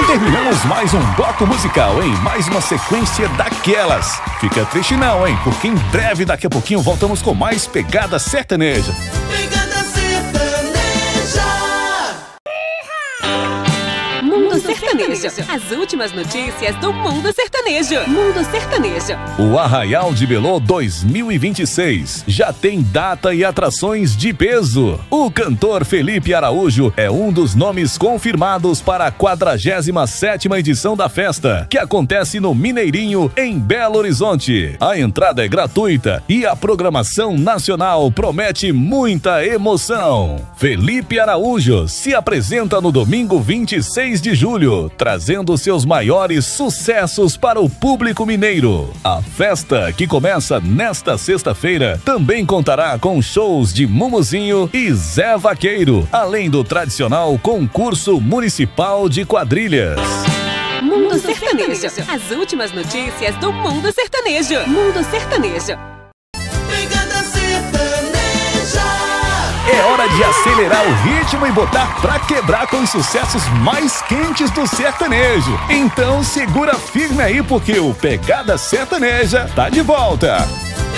Terminamos mais um bloco musical, hein? Mais uma sequência daquelas. Fica triste não, hein? Porque em breve, daqui a pouquinho, voltamos com mais Pegada Sertaneja. Pegada Sertaneja. Mundo Sertanejo. As últimas notícias do Mundo Sertanejo. Mundo Sertanejo. O Arraial de Belô 2026 já tem data e atrações de peso. O cantor Felipe Araújo é um dos nomes confirmados para a 47ª edição da festa, que acontece no Mineirinho, em Belo Horizonte. A entrada é gratuita e a programação nacional promete muita emoção. Felipe Araújo se apresenta no domingo 26 de julho, trazendo seus maiores sucessos para o público mineiro. A festa, que começa nesta sexta-feira, também contará com shows de Mumuzinho e Zé Vaqueiro, além do tradicional concurso municipal de quadrilhas. Mundo Sertanejo. As últimas notícias do Mundo Sertanejo. Mundo Sertanejo. Pegada Sertaneja. É hora de acelerar o ritmo e botar pra quebrar com os sucessos mais quentes do sertanejo. Então segura firme aí, porque o Pegada Sertaneja tá de volta.